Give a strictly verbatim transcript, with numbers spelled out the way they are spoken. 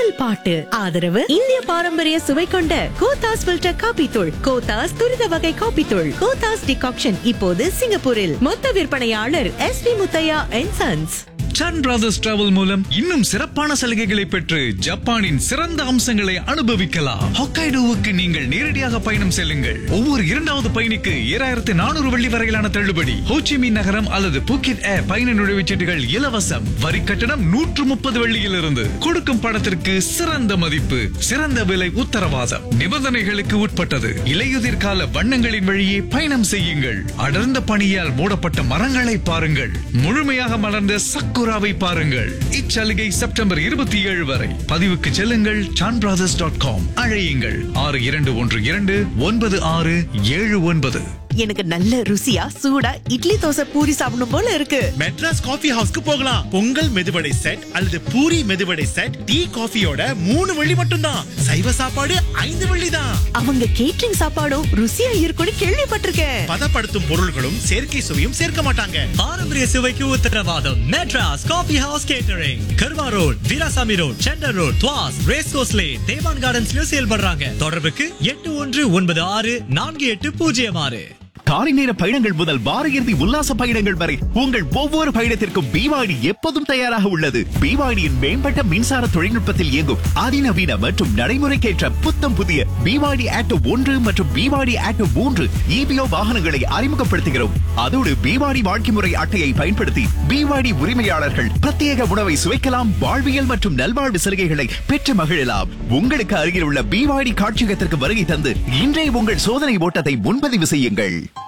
முதல் பாட்டு. ஆதரவு இந்திய பாரம்பரிய சுவை கொண்ட கோத்தாஸ் ஃபில்டர் காபி தூள், கோத்தாஸ் துரித வகை காபி தூள், கோத்தாஸ் டிகாக்ஷன் இப்போது சிங்கப்பூரில். மொத்த விற்பனையாளர் S B Muthiah and sons. Sun brothers travel மூலம் இன்னும் சிறப்பான சலுகைகளை பெற்று ஜப்பானின் சிறந்த அம்சங்களை அனுபவிக்கலாம். ஹொக்கைடோவுக்கு நீங்கள் நேரடியாக பயணம் செல்லுங்கள். ஒவ்வொரு இரண்டாவது பயணிக்கு ஏழாயிரத்து நானூறு வெள்ளி வரையிலான தள்ளுபடி. ஹோச்சிமின் நகரம் அல்லது பூக்கெட் ஏர் பயண நுழைவுச்சீட்டுகள் இலவசம். வரி கட்டணம் நூற்று முப்பது வெள்ளியிலிருந்து. கொடுக்கும் பணத்திற்கு சிறந்த மதிப்பு, சிறந்த விலை உத்தரவாதம். நிபந்தனைகளுக்கு உட்பட்டது. இலையுதிர் கால வண்ணங்களின் வழியே பயணம் செய்யுங்கள். அடர்ந்த பனியால் மூடப்பட்ட மரங்களை பாருங்கள். முழுமையாக மலர்ந்த சக்குராவை பாருங்கள். இச்சலுகை செப்டம்பர் இருபத்தி ஏழு வரை. பதிவுக்கு செல்லுங்கள் சான் பிரதர்ஸ் டாட் காம். அழையுங்கள் ஆறு இரண்டு ஒன்று இரண்டு ஒன்பது ஆறு ஏழு ஒன்பது. எனக்கு நல்ல ருசியா சூடா இட்லி தோசை பூரி சாப்பிடணும் போல இருக்கு. மெட்ராஸ் காஃபி ஹவுஸ்க்கு போகலாம். பொங்கல் மெதுவடை செட் அல்லது பூரி மெதுவடை செட் டீ காஃபியோட மூணு வெள்ளி மட்டும்தான். சைவ சாப்பாடு ஐந்து வெள்ளி தான். அவங்க கேட்டரிங் சாப்பாடும் ருசியா இருக்கும்னு கேள்விப்பட்டிருக்கேன். பதப்படுத்தும் பொருள்களும் செயற்கை சுவையும் சேர்க்க மாட்டாங்க. பாரம்பரிய சுவைக்கு உத்தரவாதம். மெட்ராஸ் காஃபி ஹவுஸ் கேட்டரிங், கர்வா road, Veerasamy road, centre road, துவாஸ், race course lane, தேவான் கார்டன்ஸ்லயும் செயல்படுறாங்க. தொடர்புக்கு எட்டு ஒன்று ஒன்பது ஆறு நான்கு எட்டு பூஜ்ஜியம் ஆறு. காலை நேர பயணங்கள் முதல் வார இறுதி உல்லாச பயணங்கள் வரை உங்கள் ஒவ்வொரு பயணத்திற்கும் பிவாடி எப்போதும் தயாராக உள்ளது. பிவாடியின் மேம்பட்ட மின்சார தொழில்நுட்பத்தில் இயங்கும் அதிநவீன மற்றும் நடைமுறைக்கேற்ற புத்தம் புதிய பிவாடி ஆட்டோ ஒன்று மற்றும் பிவாடி ஆட்டோ மூன்று இபிஓ வாகனங்களை அறிமுகப்படுத்துகிறோம். அதோடு பிவாடி வாழ்க்கை முறை அட்டையை பயன்படுத்தி பிவாடி உரிமையாளர்கள் பிரத்யேக உணவை சுவைக்கலாம், வாழ்வியல் மற்றும் நல்வாழ்வு சலுகைகளை பெற்று மகிழலாம். உங்களுக்கு அருகில் உள்ள பிவாடி காட்சியகத்திற்கு வருகை தந்து இன்றைய உங்கள் சோதனை ஓட்டத்தை முன்பதிவு செய்யுங்கள்.